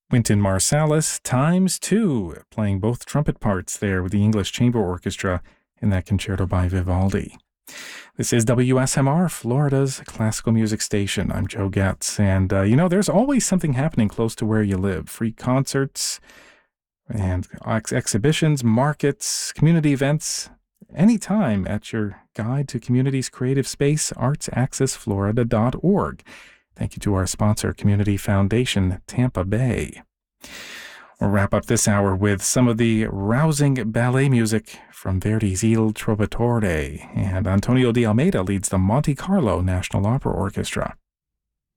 Wynton Marsalis times two, playing both trumpet parts there with the English Chamber Orchestra in that concerto by Vivaldi. This is WSMR, Florida's classical music station. I'm Joe Getz, and there's always something happening close to where you live. Free concerts and exhibitions, markets, community events, anytime at your guide to community's creative space, artsaccessflorida.org. Thank you to our sponsor, Community Foundation, Tampa Bay. We'll wrap up this hour with some of the rousing ballet music from Verdi's Il Trovatore, and Antonio de Almeida leads the Monte Carlo National Opera Orchestra.